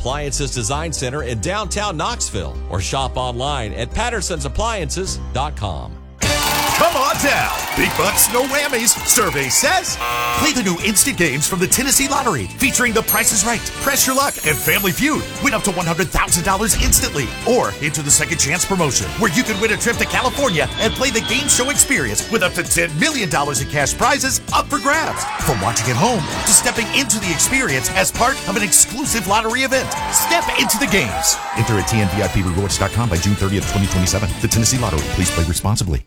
Appliances Design Center in downtown Knoxville or shop online at pattersonsappliances.com. Come on down. Big bucks, no whammies. Survey says. Play the new instant games from the Tennessee Lottery featuring The Price is Right, Press Your Luck, and Family Feud. Win up to $100,000 instantly. Or enter the Second Chance promotion where you can win a trip to California and play the game show experience with up to $10 million in cash prizes up for grabs. From watching at home to stepping into the experience as part of an exclusive lottery event. Step into the games. Enter at TNVIPrewards.com by June 30th, 2027. The Tennessee Lottery. Please play responsibly.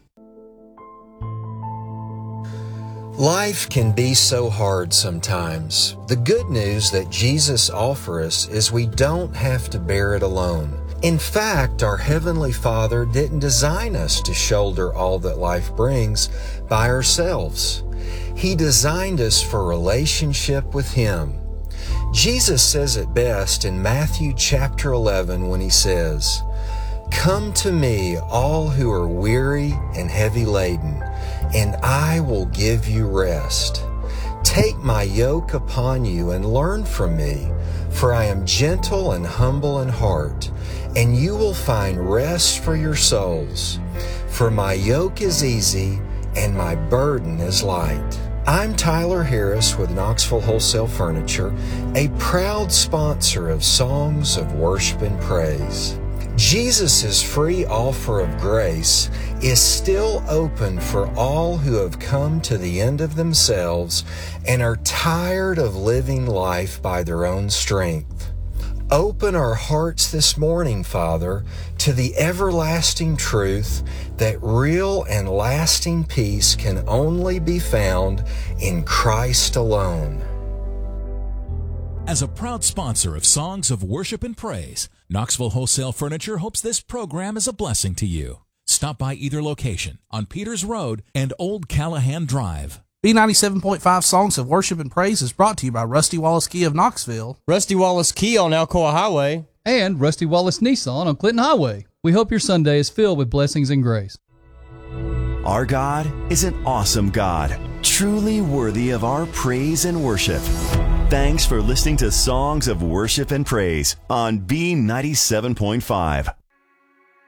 Life can be so hard sometimes. The good news that Jesus offers us is we don't have to bear it alone. In fact, our Heavenly Father didn't design us to shoulder all that life brings by ourselves. He designed us for relationship with Him. Jesus says it best in Matthew chapter 11 when He says, "Come to me, all who are weary and heavy laden, and I will give you rest. Take my yoke upon you and learn from me, for I am gentle and humble in heart, and you will find rest for your souls. For my yoke is easy and my burden is light." I'm Tyler Harris with Knoxville Wholesale Furniture, a proud sponsor of Songs of Worship and Praise. Jesus' free offer of grace is still open for all who have come to the end of themselves and are tired of living life by their own strength. Open our hearts this morning, Father, to the everlasting truth that real and lasting peace can only be found in Christ alone. As a proud sponsor of Songs of Worship and Praise, Knoxville Wholesale Furniture hopes this program is a blessing to you. Stop by either location on Peters Road and Old Callahan Drive. B97.5 Songs of Worship and Praise is brought to you by Rusty Wallace Key of Knoxville, Rusty Wallace Key on Alcoa Highway, and Rusty Wallace Nissan on Clinton Highway. We hope your Sunday is filled with blessings and grace. Our God is an awesome God, truly worthy of our praise and worship. Thanks for listening to Songs of Worship and Praise on B97.5.